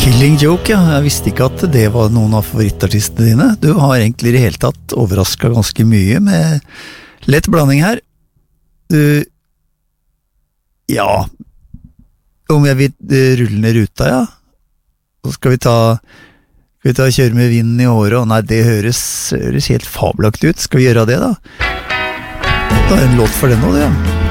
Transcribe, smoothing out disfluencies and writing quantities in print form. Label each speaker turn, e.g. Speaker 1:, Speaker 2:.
Speaker 1: Killing Joke, ja. Jeg visste ikke at det var noen av favorittartistene dine. Du har egentlig i det hele tatt overrasket ganske mye med lett blanding her. Ja, om jeg vil rulle ned ruta, ja. Så skal vi ta og kjøre med vinden i håret, og nei, det høres helt fabelaktig ut. Skal vi gjøre det da? Da er en låt for den nå, det, ja.